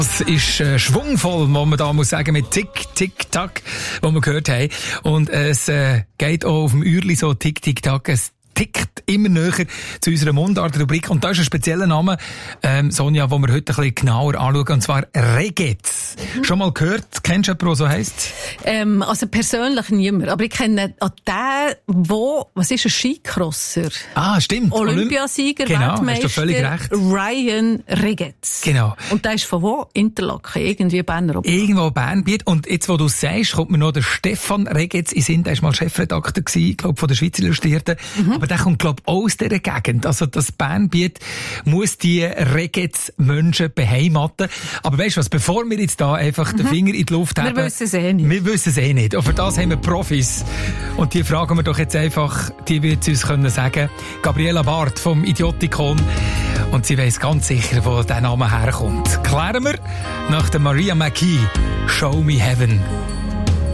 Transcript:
Das ist schwungvoll, muss man da sagen, mit Tick, Tick, Tack, was wir gehört haben. Und es geht auch auf dem Uhrli so Tick, Tick, Tack. Es tickt immer näher zu unserer Mundart-Rubrik. Und da ist ein spezieller Name, Sonja, den wir heute ein bisschen genauer anschauen, und zwar Regetz. Schon mal gehört? Kennst du jemanden, der so heisst? Also persönlich niemand. Aber ich kenne den, was ist ein Skicrosser? Ah, stimmt. Olympiasieger, genau, Weltmeister. hast du völlig recht. Ryan Regetz. Genau. Und der ist von wo? Interlaken, irgendwie Berner Oberland. Irgendwo Bernbiet. Und jetzt, wo du es sagst, kommt mir noch der Stefan Regetz in den Sinn. Der war mal Chefredakteur gewesen, glaub, von der Schweizer Illustrierten. Aber der kommt, glaub, auch aus dieser Gegend. Also das Bernbiet muss die Regetz-Menschen beheimaten. Aber weißt du was, bevor wir jetzt da einfach den Finger in die Luft haben... Wir wissen es eh nicht. Wir wissen es eh nicht. Und für das haben wir Profis. Und die fragen wir doch jetzt einfach, die wird uns können sagen. Gabriela Barth vom Idiotikon. Und sie weiss ganz sicher, wo der Name herkommt. Klären wir nach der Maria McKee, Show Me Heaven.